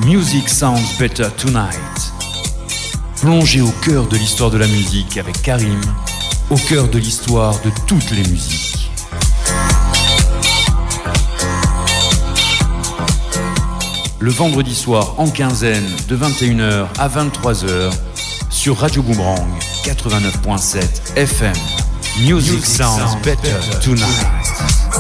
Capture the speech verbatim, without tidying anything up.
Music Sounds Better Tonight. Plongez au cœur de l'histoire de la musique avec Karim, au cœur de l'histoire de toutes les musiques. Le vendredi soir en quinzaine de vingt et une heures à vingt-trois heures sur Radio Boomerang quatre-vingt-neuf virgule sept F M. Music, Music Sounds, sounds Better, better Tonight.